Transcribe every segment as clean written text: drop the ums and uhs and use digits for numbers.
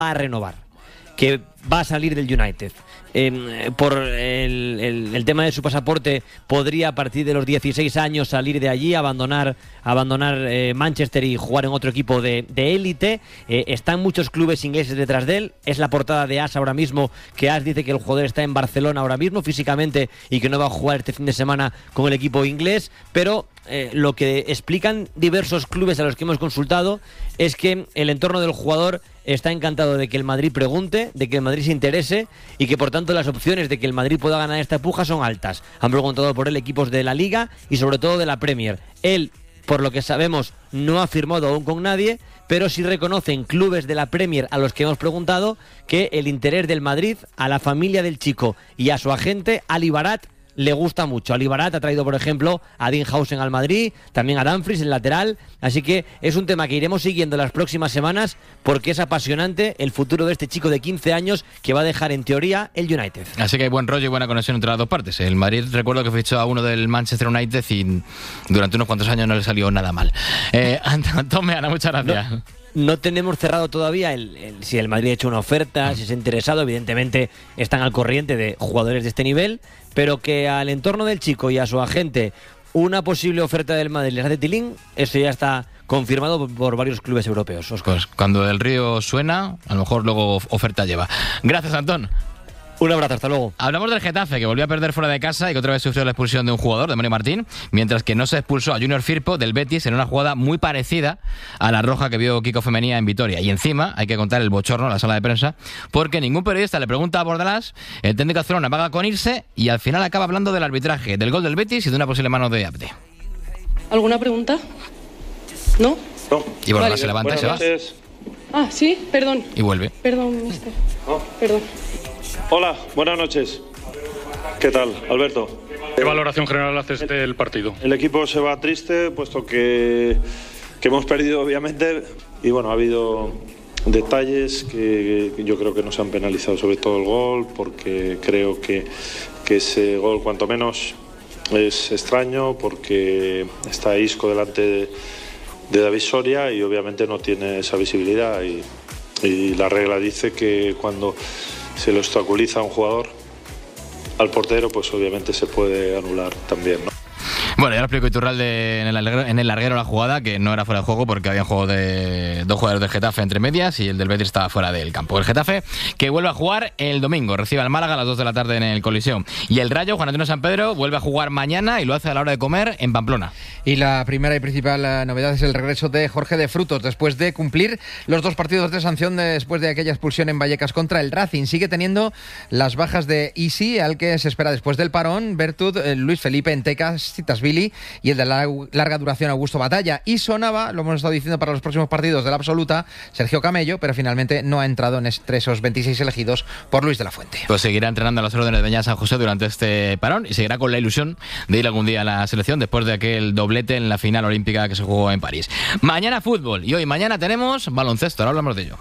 a renovar, que va a salir del United. Por el tema de su pasaporte podría a partir de los 16 años salir de allí, abandonar Manchester y jugar en otro equipo de élite. Están muchos clubes ingleses detrás de él. Es la portada de AS ahora mismo, que AS dice que el jugador está en Barcelona ahora mismo físicamente y que no va a jugar este fin de semana con el equipo inglés, pero lo que explican diversos clubes a los que hemos consultado es que el entorno del jugador está encantado de que el Madrid pregunte, de que el Madrid se interese y que por tanto las opciones de que el Madrid pueda ganar esta puja son altas. Han preguntado por él equipos de la Liga y sobre todo de la Premier. Él, por lo que sabemos, no ha firmado aún con nadie, pero sí reconocen clubes de la Premier a los que hemos preguntado que el interés del Madrid, a la familia del chico y a su agente, Ali Barat, le gusta mucho. Ali Barat ha traído, por ejemplo, a Dean Howson al Madrid, también a Dumfries, el lateral. Así que es un tema que iremos siguiendo las próximas semanas porque es apasionante el futuro de este chico de 15 años que va a dejar, en teoría, el United. Así que hay buen rollo y buena conexión entre las dos partes. El Madrid, recuerdo que fichó a uno del Manchester United y durante unos cuantos años no le salió nada mal. Antón, Ana, muchas gracias. No tenemos cerrado todavía si el Madrid ha hecho una oferta, si se ha interesado. Evidentemente están al corriente de jugadores de este nivel, pero que al entorno del chico y a su agente una posible oferta del Madrid les hace tilín, eso ya está confirmado por varios clubes europeos. Óscar. Pues cuando el río suena, a lo mejor luego oferta lleva. Gracias, Antón. Un abrazo, hasta luego. Hablamos del Getafe, que volvió a perder fuera de casa y que otra vez sufrió la expulsión de un jugador, de Mario Martín, mientras que no se expulsó a Junior Firpo del Betis en una jugada muy parecida a la roja que vio Kiko Femenía en Vitoria. Y encima hay que contar el bochorno en la sala de prensa, porque ningún periodista le pregunta a Bordalás, el técnico Azulona vaga con irse y al final acaba hablando del arbitraje, del gol del Betis y de una posible mano de Abde. ¿Alguna pregunta? ¿No? No. Y Bordalás se levanta y se va. Ah, sí, perdón. Y vuelve. Perdón, mister. Perdón. Hola, buenas noches. ¿Qué tal, Alberto? ¿Qué valoración general haces del partido? El equipo se va triste, puesto que hemos perdido, obviamente, y bueno, ha habido detalles que yo creo que nos han penalizado, sobre todo el gol, porque creo que ese gol, cuanto menos, es extraño, porque está Isco delante de David Soria y obviamente no tiene esa visibilidad, y la regla dice que cuando se lo obstaculiza a un jugador, al portero, pues obviamente se puede anular también, ¿no? Bueno, ya lo explicó Iturralde en el larguero la jugada, que no era fuera de juego porque había un juego de dos jugadores del Getafe entre medias y el del Betis estaba fuera del campo. El Getafe, que vuelve a jugar el domingo, recibe al Málaga a las 2 de la tarde en el Coliseum. Y el Rayo, Juan Antonio San Pedro, vuelve a jugar mañana y lo hace a la hora de comer en Pamplona. Y la primera y principal novedad es el regreso de Jorge de Frutos, después de cumplir los 2 partidos de sanción después de aquella expulsión en Vallecas contra el Racing. Sigue teniendo las bajas de Isi, al que se espera después del parón, Bertud, Luis Felipe Entecas, Citasvili y el de larga duración Augusto Batalla. Y sonaba, lo hemos estado diciendo para los próximos partidos de la absoluta, Sergio Camello, pero finalmente no ha entrado entre esos 26 elegidos por Luis de la Fuente. Pues seguirá entrenando a las órdenes de Beñat San José durante este parón y seguirá con la ilusión de ir algún día a la selección después de aquel doblete en la final olímpica que se jugó en París. Mañana fútbol y hoy mañana tenemos baloncesto, ahora hablamos de ello.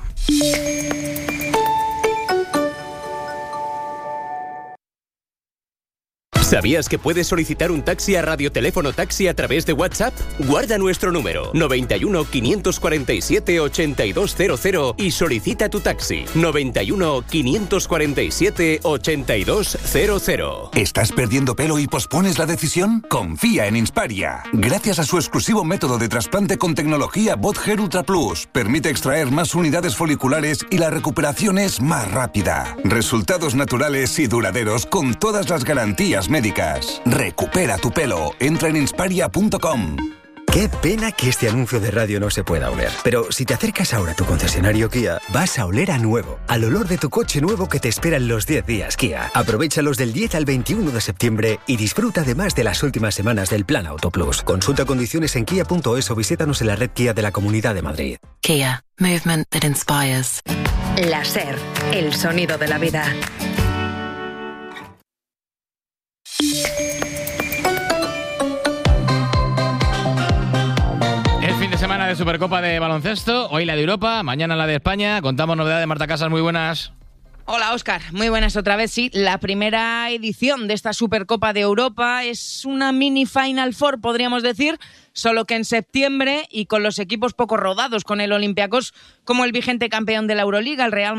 ¿Sabías que puedes solicitar un taxi a Radioteléfono Taxi a través de WhatsApp? Guarda nuestro número 91 547 8200 y solicita tu taxi 91 547 8200. ¿Estás perdiendo pelo y pospones la decisión? Confía en Insparia. Gracias a su exclusivo método de trasplante con tecnología BotHair Ultra Plus, permite extraer más unidades foliculares y la recuperación es más rápida. Resultados naturales y duraderos con todas las garantías médicas. Recupera tu pelo. Entra en insparia.com. Qué pena que este anuncio de radio no se pueda oler. Pero si te acercas ahora a tu concesionario Kia, vas a oler a nuevo. Al olor de tu coche nuevo que te espera en los 10 días Kia. Aprovéchalos del 10 al 21 de septiembre y disfruta además de las últimas semanas del Plan Auto Plus. Consulta condiciones en kia.es o visítanos en la red Kia de la Comunidad de Madrid. Kia. Movement that inspires. La SER. El sonido de la vida. Semana de Supercopa de baloncesto, hoy la de Europa, mañana la de España. Contamos novedades de Marta Casas, muy buenas. Hola, Óscar. Muy buenas otra vez. Sí, la primera edición de esta Supercopa de Europa es una mini Final Four, podríamos decir, solo que en septiembre y con los equipos poco rodados, con el Olympiacos como el vigente campeón de la Euroliga, el Real